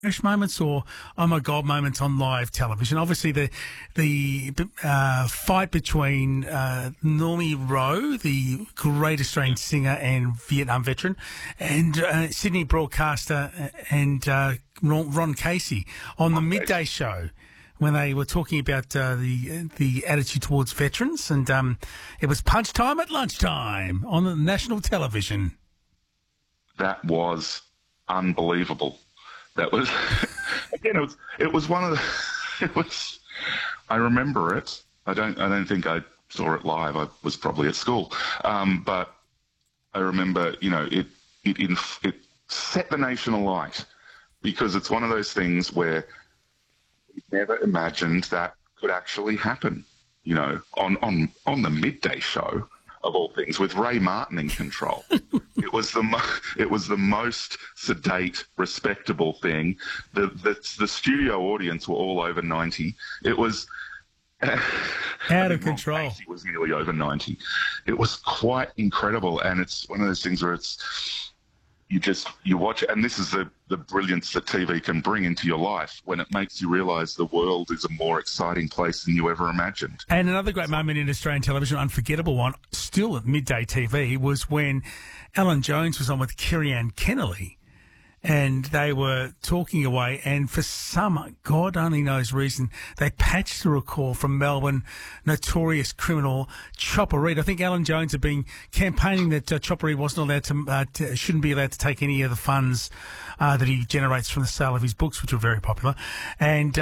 Fresh moments or oh my god moments on live television. Obviously, the fight between Normie Rowe, the great Australian singer and Vietnam veteran, and Sydney broadcaster and Ron Casey on the midday show when they were talking about the attitude towards veterans, and it was punch time at lunchtime on the national television. That was unbelievable. That was, again, it was one of the, I remember it. I don't think I saw it live. I was probably at school. But I remember, it set the nation alight because it's one of those things where we never imagined that could actually happen, on the midday show, of all things, with Ray Martin in control. It was the most sedate, respectable thing. The studio audience were all over 90. It was out of control. Ron Casey was nearly over 90. It was quite incredible, and it's one of those things where you watch it, and this is the brilliance that TV can bring into your life when it makes you realise the world is a more exciting place than you ever imagined. And another great moment in Australian television, unforgettable one, still at midday TV, was when Alan Jones was on with Kerri-Anne Kennerley, and they were talking away, and for some God only knows reason, they patched through a call from Melbourne notorious criminal Chopper Read. I think Alan Jones had been campaigning that Chopper Read wasn't allowed shouldn't be allowed to take any of the funds that he generates from the sale of his books, which were very popular, and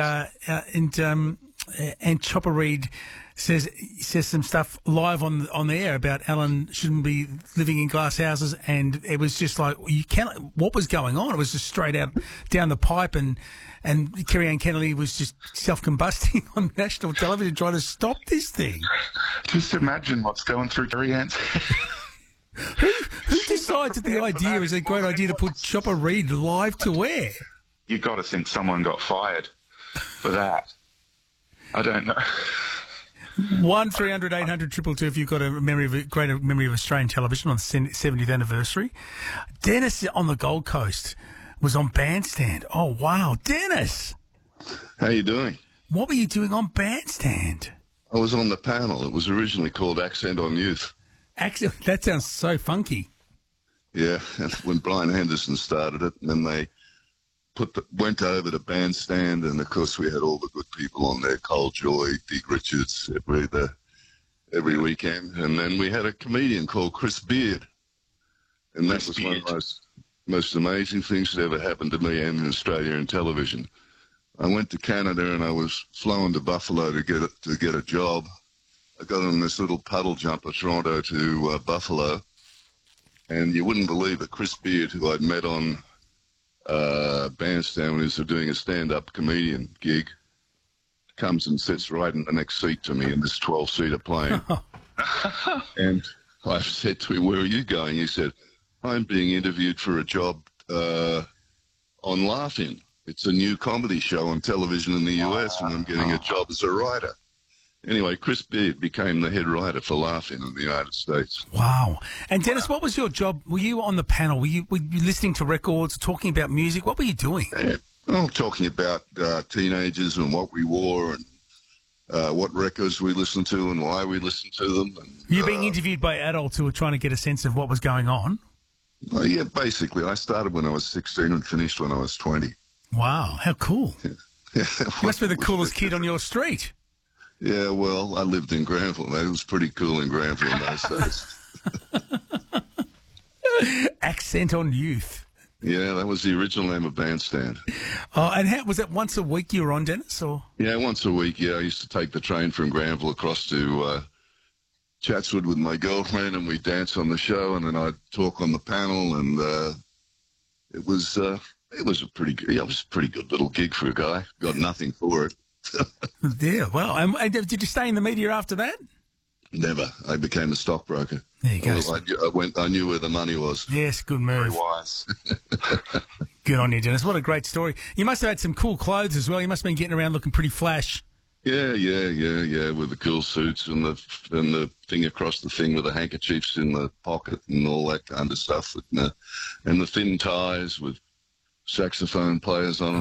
Chopper Read says some stuff live on the air about Alan shouldn't be living in glass houses, and it was just like what was going on? It was just straight out down the pipe, and Kerri-Anne Kennerley was just self-combusting on national television trying to stop this thing. Just imagine what's going through Kerri-Anne's head. Who decides that the idea is a great idea to put Chopper Read live to air? You got to think someone got fired for that. I don't know. 1300 800 222 if you've got a great memory of Australian television on the 70th anniversary. Dennis on the Gold Coast was on Bandstand. Oh wow, Dennis! How you doing? What were you doing on Bandstand? I was on the panel. It was originally called Accent on Youth. That sounds so funky. Yeah, and when Brian Henderson started it, and then they went over to Bandstand, and of course we had all the good people on there, Cole Joy, Dig Richards, every weekend, and then we had a comedian called Chris Beard, and that was one of the most amazing things that ever happened to me and in Australia in television. I went to Canada and I was flown to Buffalo to get a job. I got on this little puddle jumper, Toronto to Buffalo, and you wouldn't believe it, Chris Beard, who I'd met on Bandstand when he was doing a stand-up comedian gig, comes and sits right in the next seat to me in this 12-seater plane. And I said to him, "Where are you going?" He said, "I'm being interviewed for a job on Laugh-In. It's a new comedy show on television in the US, and I'm getting a job as a writer." Anyway, Chris Beard became the head writer for Laugh-In in the United States. Wow. And Dennis, what was your job? Were you on the panel? Were you listening to records, talking about music? What were you doing? Well, talking about teenagers and what we wore and what records we listened to and why we listened to them. And, you're being interviewed by adults who were trying to get a sense of what was going on? Well, yeah, basically. I started when I was 16 and finished when I was 20. Wow, how cool. Yeah. You must be the coolest kid on your street. Yeah, well, I lived in Granville. It was pretty cool in Granville in those days. Accent on Youth. Yeah, that was the original name of Bandstand. Oh, and was that once a week you were on, Dennis? Or? Yeah, once a week, yeah. I used to take the train from Granville across to Chatswood with my girlfriend, and we'd dance on the show, and then I'd talk on the panel, and it was a pretty good little gig for a guy. Got nothing for it. Yeah, well, and did you stay in the media after that? Never. I became a stockbroker. There you go. I knew where the money was. Yes, good move. Very wise. Good on you, Dennis. What a great story. You must have had some cool clothes as well. You must have been getting around looking pretty flash. Yeah, with the cool suits and the thing across the thing with the handkerchiefs in the pocket and all that kind of stuff. And the thin ties with saxophone players on them.